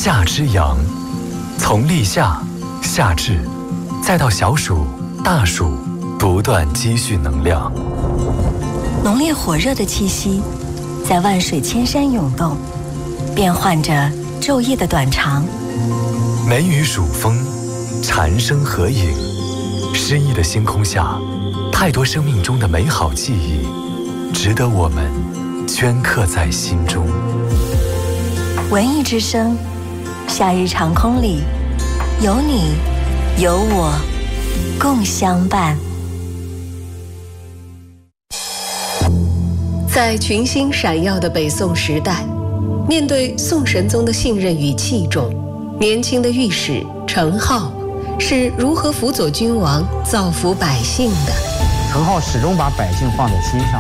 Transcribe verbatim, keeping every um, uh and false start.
夏之阳，从立夏、夏至，再到小暑、大暑，不断积蓄能量。 浓烈火热的气息，在万水千山涌动，变换着昼夜的短长。 梅雨暑风，蝉声合影，诗意的星空下，太多生命中的美好记忆，值得我们镌刻在心中。 文艺之声，夏日长空里，有你，有我，共相伴。 在群星闪耀的北宋时代，面对宋神宗的信任与器重，年轻的御史程颢是如何辅佐君王、造福百姓的？ 程颢始终把百姓放在心上。